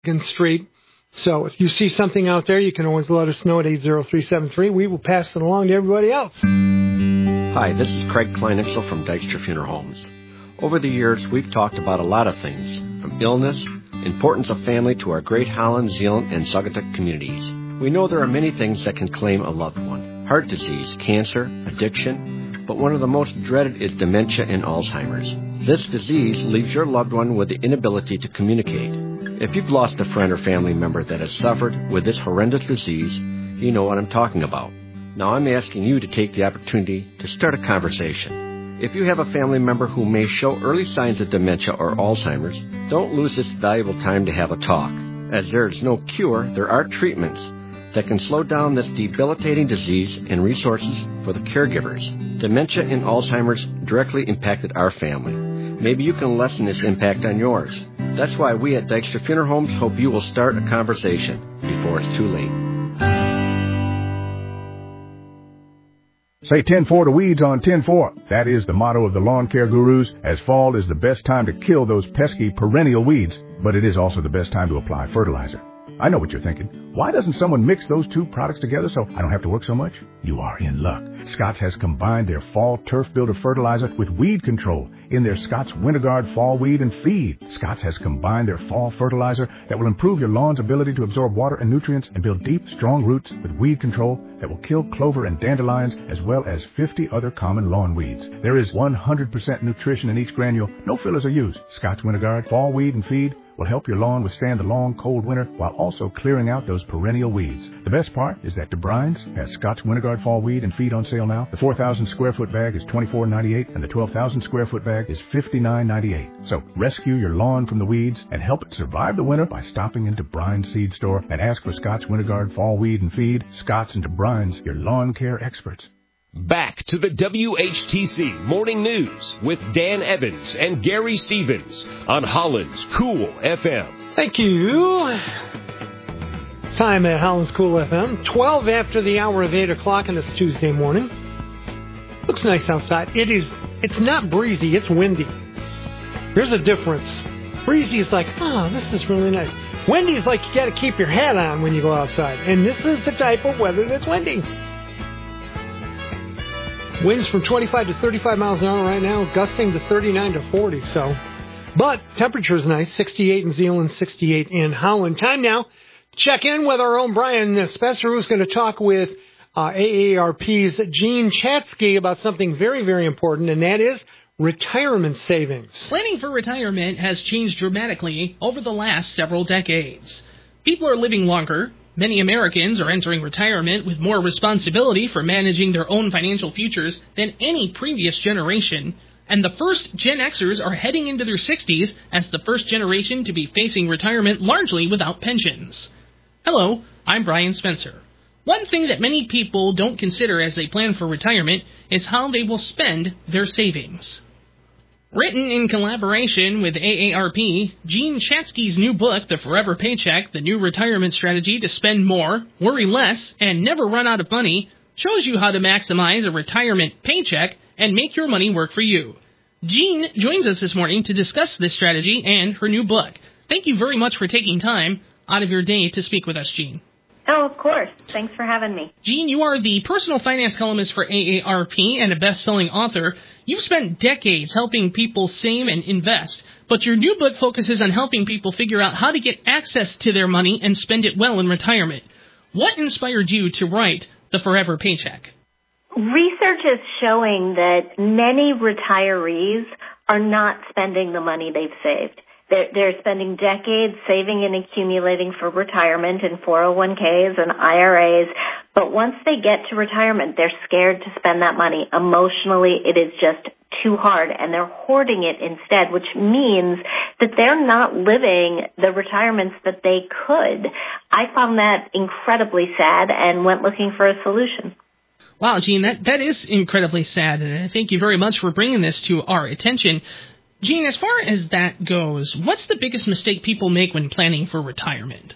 Street. So if you see something out there, you can always let us know at 80373. We will pass it along to everybody else. Hi, this is Craig Kleinixel from Dykstra Funeral Homes. Over the years, we've talked about a lot of things, from illness, importance of family to our great Holland, Zeeland, and Saugatuck communities. We know there are many things that can claim a loved one. Heart disease, cancer, addiction, but one of the most dreaded is dementia and Alzheimer's. This disease leaves your loved one with the inability to communicate. If you've lost a friend or family member that has suffered with this horrendous disease, you know what I'm talking about. Now I'm asking you to take the opportunity to start a conversation. If you have a family member who may show early signs of dementia or Alzheimer's, don't lose this valuable time to have a talk. As there is no cure, there are treatments that can slow down this debilitating disease and resources for the caregivers. Dementia and Alzheimer's directly impacted our family. Maybe you can lessen this impact on yours. That's why we at Dykstra Funeral Homes hope you will start a conversation before it's too late. Say 10-4 to weeds on 10-4. That is the motto of the lawn care gurus, as fall is the best time to kill those pesky perennial weeds, but it is also the best time to apply fertilizer. I know what you're thinking. Why doesn't someone mix those two products together so I don't have to work so much? You are in luck. Scotts has combined their fall turf builder fertilizer with weed control in their Scotts WinterGuard Fall Weed and Feed. Scotts has combined their fall fertilizer that will improve your lawn's ability to absorb water and nutrients and build deep, strong roots with weed control that will kill clover and dandelions as well as 50 other common lawn weeds. There is 100% nutrition in each granule. No fillers are used. Scotts WinterGuard Fall Weed and Feed will help your lawn withstand the long, cold winter while also clearing out those perennial weeds. The best part is that DeBrines has Scotts WinterGuard Fall Weed and Feed on sale now. The 4,000 square foot bag is $24.98 and the 12,000 square foot bag is $59.98. So rescue your lawn from the weeds and help it survive the winter by stopping into DeBrines Seed Store and ask for Scotts WinterGuard Fall Weed and Feed. Scotts and DeBrines, your lawn care experts. Back to the WHTC Morning News with Dan Evans and Gary Stevens on Holland's Cool FM. Thank you. Time at Holland's Cool FM, 12 after the hour of 8 o'clock on this Tuesday morning. Looks nice outside. It's not breezy, it's windy. There's a difference. Breezy is like, this is really nice. Windy is like you got to keep your hat on when you go outside. And this is the type of weather that's windy. Winds from 25 to 35 miles an hour right now, gusting to 39 to 40. But temperature is nice, 68 in Zeeland, 68 in Holland. Time now to check in with our own Brian Spencer, who's going to talk with AARP's Gene Chatsky about something very, very important, and that is retirement savings. Planning for retirement has changed dramatically over the last several decades. People are living longer. Many Americans are entering retirement with more responsibility for managing their own financial futures than any previous generation, and the first Gen Xers are heading into their 60s as the first generation to be facing retirement largely without pensions. Hello, I'm Brian Spencer. One thing that many people don't consider as they plan for retirement is how they will spend their savings. Written in collaboration with AARP, Gene Chatsky's new book, The Forever Paycheck, The New Retirement Strategy to Spend More, Worry Less, and Never Run Out of Money, shows you how to maximize a retirement paycheck and make your money work for you. Gene joins us this morning to discuss this strategy and her new book. Thank you very much for taking time out of your day to speak with us, Gene. Oh, of course. Thanks for having me. Gene, you are the personal finance columnist for AARP and a best-selling author. You've spent decades helping people save and invest, but your new book focuses on helping people figure out how to get access to their money and spend it well in retirement. What inspired you to write The Forever Paycheck? Research is showing that many retirees are not spending the money they've saved. They're spending decades saving and accumulating for retirement in 401ks and IRAs, but once they get to retirement, they're scared to spend that money. Emotionally, it is just too hard, and they're hoarding it instead, which means that they're not living the retirements that they could. I found that incredibly sad and went looking for a solution. Wow, Gene, that is incredibly sad, and thank you very much for bringing this to our attention. Gene, as far as that goes, what's the biggest mistake people make when planning for retirement?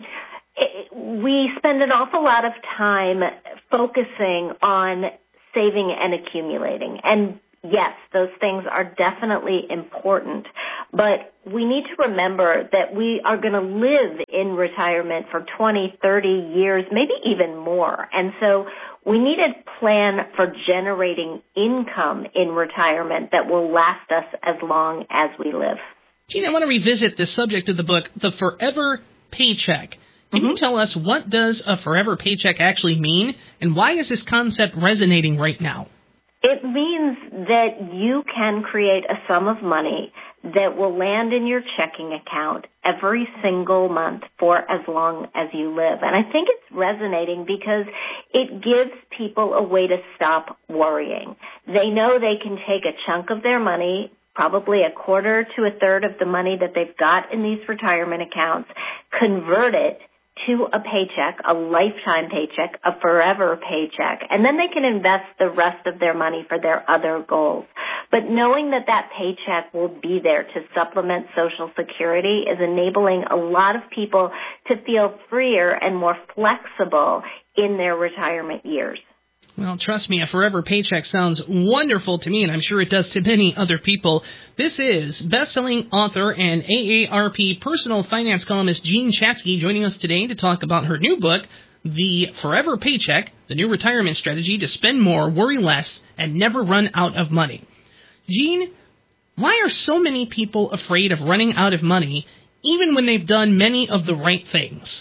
We spend an awful lot of time focusing on saving and accumulating. And yes, those things are definitely important. But we need to remember that we are going to live in retirement for 20, 30 years, maybe even more. And so we need a plan for generating income in retirement that will last us as long as we live. Jean, I want to revisit the subject of the book, The Forever Paycheck. Can you tell us, what does a forever paycheck actually mean, and why is this concept resonating right now? It means that you can create a sum of money that will land in your checking account every single month for as long as you live. And I think it's resonating because it gives people a way to stop worrying. They know they can take a chunk of their money, probably a quarter to a third of the money that they've got in these retirement accounts, convert it to a paycheck, a lifetime paycheck, a forever paycheck, and then they can invest the rest of their money for their other goals. But knowing that that paycheck will be there to supplement Social Security is enabling a lot of people to feel freer and more flexible in their retirement years. Well, trust me, a forever paycheck sounds wonderful to me, and I'm sure it does to many other people. This is best-selling author and AARP personal finance columnist Jean Chatzky joining us today to talk about her new book, The Forever Paycheck, the new retirement strategy to spend more, worry less, and never run out of money. Jean, why are so many people afraid of running out of money, even when they've done many of the right things?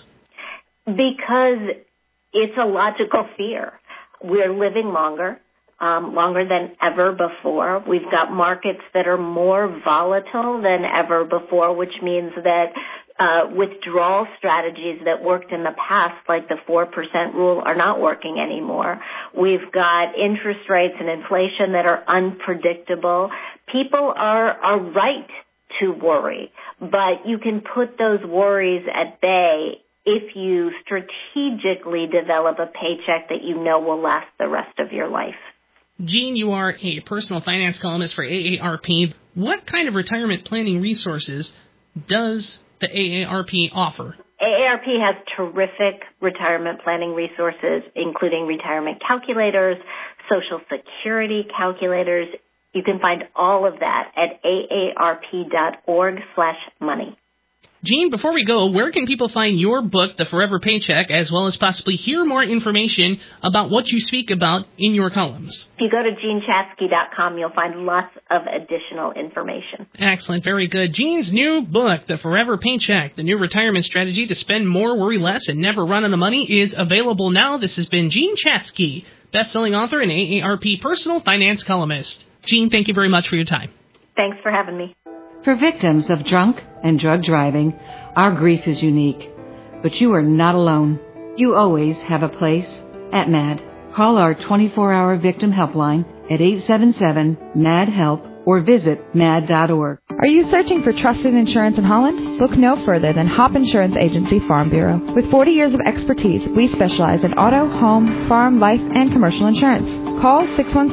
Because it's a logical fear. We're living longer than ever before. We've got markets that are more volatile than ever before, which means that withdrawal strategies that worked in the past, like the 4% rule, are not working anymore. We've got interest rates and inflation that are unpredictable. People are right to worry, but you can put those worries at bay if you strategically develop a paycheck that you know will last the rest of your life. Jean, you are a personal finance columnist for AARP. What kind of retirement planning resources does the AARP offer? AARP has terrific retirement planning resources, including retirement calculators, Social Security calculators. You can find all of that at aarp.org/money. Jean, before we go, where can people find your book, The Forever Paycheck, as well as possibly hear more information about what you speak about in your columns? If you go to jeanchatzky.com, you'll find lots of additional information. Excellent. Very good. Jean's new book, The Forever Paycheck, the new retirement strategy to spend more, worry less, and never run out of money, is available now. This has been Jean Chatzky, best-selling author and AARP personal finance columnist. Jean, thank you very much for your time. Thanks for having me. For victims of drunk and drug driving, our grief is unique. But you are not alone. You always have a place at MAD. Call our 24-hour victim helpline at 877-MAD-HELP or visit mad.org. Are you searching for trusted insurance in Holland? Look no further than Hop Insurance Agency Farm Bureau. With 40 years of expertise, we specialize in auto, home, farm, life, and commercial insurance. Call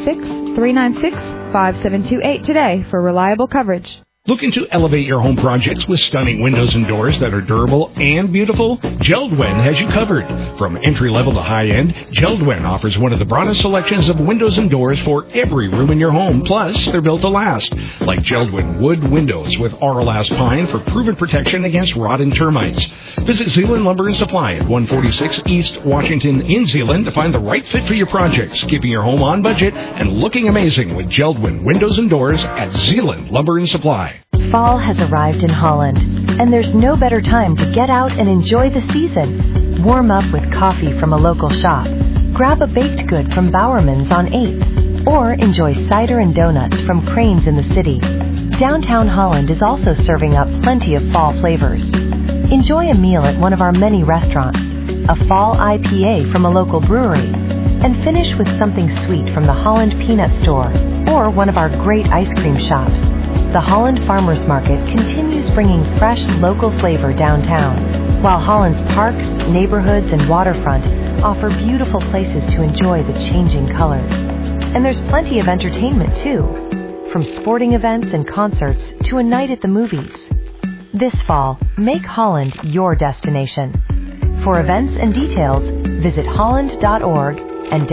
616-396-5728 today for reliable coverage. Looking to elevate your home projects with stunning windows and doors that are durable and beautiful? JELD-WEN has you covered. From entry-level to high-end, JELD-WEN offers one of the broadest selections of windows and doors for every room in your home. Plus, they're built to last. Like JELD-WEN wood windows with Auralast pine for proven protection against rot and termites. Visit Zeeland Lumber and Supply at 146 East Washington in Zeeland to find the right fit for your projects, keeping your home on budget and looking amazing with JELD-WEN windows and doors at Zeeland Lumber and Supply. Fall has arrived in Holland, and there's no better time to get out and enjoy the season. Warm up with coffee from a local shop, grab a baked good from Bowerman's on 8th, or enjoy cider and donuts from Crane's in the city. Downtown Holland is also serving up plenty of fall flavors. Enjoy a meal at one of our many restaurants, a fall IPA from a local brewery, and finish with something sweet from the Holland Peanut Store or one of our great ice cream shops. The Holland Farmers Market continues bringing fresh local flavor downtown, while Holland's parks, neighborhoods, and waterfront offer beautiful places to enjoy the changing colors. And there's plenty of entertainment, too, from sporting events and concerts to a night at the movies. This fall, make Holland your destination. For events and details, visit holland.org and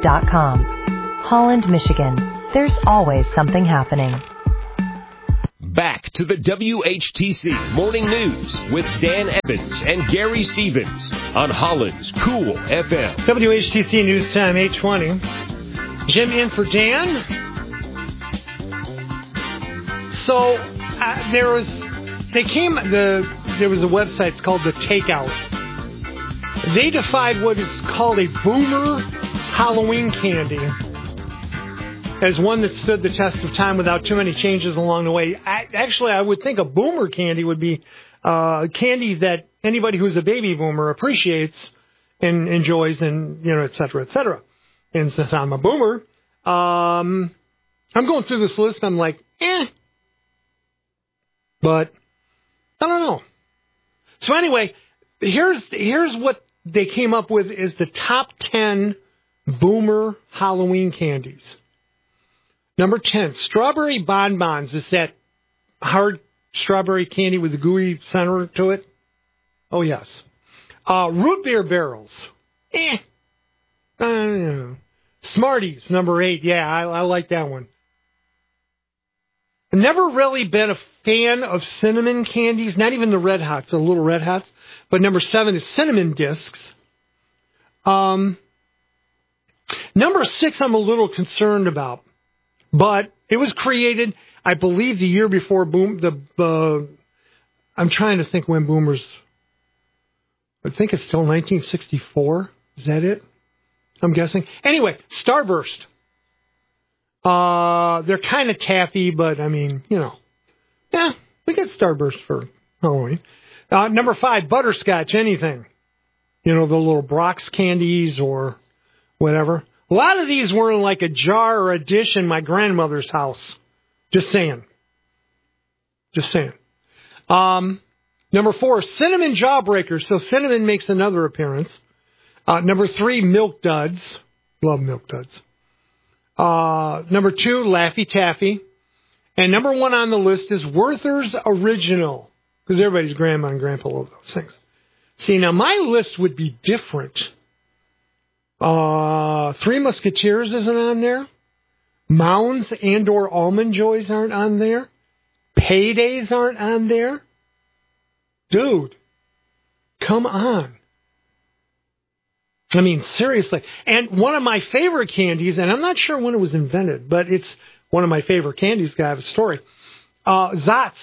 downtownholland.com. Holland, Michigan. There's always something happening. back to the WHTC Morning News with Dan Evans and Gary Stevens on Holland's Cool FM. WHTC News Time, 8:20. Jim in for Dan. So there was a website, it's called The Takeout. They defied what is called a boomer Halloween candy as one that stood the test of time without too many changes along the way. I would think a boomer candy would be candy that anybody who's a baby boomer appreciates and enjoys, and et cetera, et cetera. And since I'm a boomer, I'm going through this list. I'm like, but I don't know. So anyway, here's what they came up with is the top 10 boomer Halloween candies. Number 10, strawberry bonbons. Is that hard strawberry candy with the gooey center to it? Oh, yes. Root beer barrels. Smarties, number 8. Yeah, I like that one. I've never really been a fan of cinnamon candies, not even the Red Hots, the little Red Hots. But number 7 is cinnamon discs. Number 6 I'm a little concerned about. But it was created, I believe, the year before I'm trying to think when Boomers... I think it's still 1964. Is that it? I'm guessing. Anyway, Starburst. They're kind of taffy, but I mean, we get Starburst for Halloween. Number 5, butterscotch, anything. The little Brock's candies or whatever. A lot of these were in like a jar or a dish in my grandmother's house. Just saying. Number 4, cinnamon jawbreakers. So cinnamon makes another appearance. Number 3, Milk Duds. Love Milk Duds. Number 2, Laffy Taffy. And number 1 on the list is Werther's Original. Because everybody's grandma and grandpa love those things. See, now my list would be different. 3 Musketeers isn't on there. Mounds and or Almond Joys aren't on there. Paydays aren't on there. Dude, come on. I mean, seriously. And one of my favorite candies, and I'm not sure when it was invented, but it's one of my favorite candies. I have a story. Zots.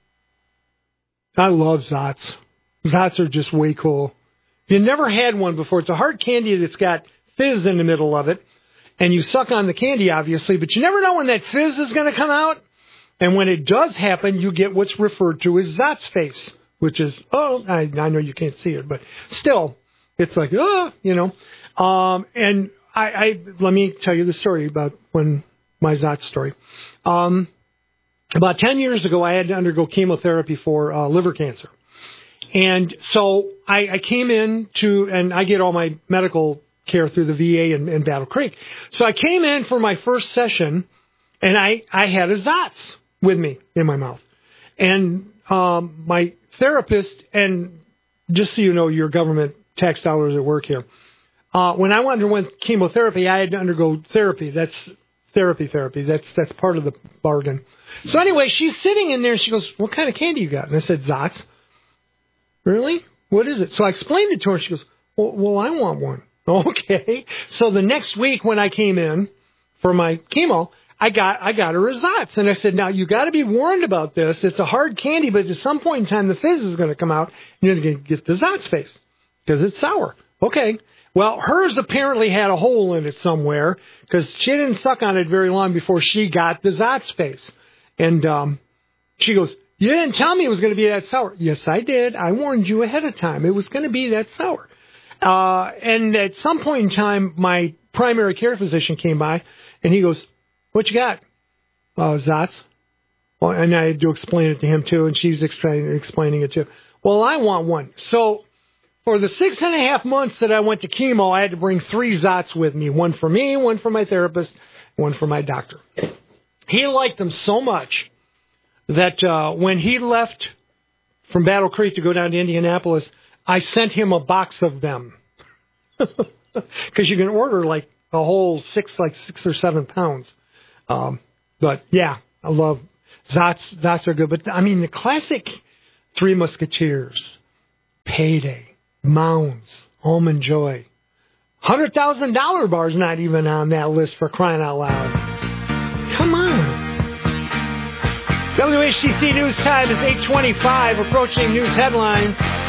I love Zots. Zots are just way cool. If you never had one before, it's a hard candy that's got fizz in the middle of it. And you suck on the candy, obviously, but you never know when that fizz is going to come out. And when it does happen, you get what's referred to as Zot's face, which is, I know you can't see it, but still, it's like, And let me tell you the story about my Zot story. About 10 years ago, I had to undergo chemotherapy for liver cancer. And so I came in and I get all my medical care through the VA in Battle Creek. So I came in for my first session, and I had a Zots with me in my mouth. And my therapist, and just so you know, your government tax dollars at work here, when I underwent chemotherapy, I had to undergo therapy. That's therapy. That's part of the bargain. So anyway, she's sitting in there, and she goes, "What kind of candy you got?" And I said, "Zots." "Really? What is it?" So I explained it to her. She goes, well, I want one. Okay. So the next week when I came in for my chemo, I got her a Zots. And I said, now, you got to be warned about this. It's a hard candy, but at some point in time, the fizz is going to come out, and you're going to get the Zots face because it's sour. Okay. Well, hers apparently had a hole in it somewhere because she didn't suck on it very long before she got the Zots face. And she goes, "You didn't tell me it was going to be that sour." "Yes, I did. I warned you ahead of time. It was going to be that sour." And at some point in time, my primary care physician came by, and he goes, "What you got?" "Zots." Well, and I had to explain it to him, too, and she's explaining it, too. "Well, I want one." So for the 6.5 months that I went to chemo, I had to bring 3 Zots with me, one for me, one for my therapist, one for my doctor. He liked them so much that when he left from Battle Creek to go down to Indianapolis, I sent him a box of them. Because you can order like a whole 6 or 7 pounds. But yeah, I love Zots are good. But, I mean, the classic Three Musketeers, Payday, Mounds, Almond Joy. $100,000 bar's not even on that list, for crying out loud. Come on. WHTC News Time is 8:25, approaching news headlines.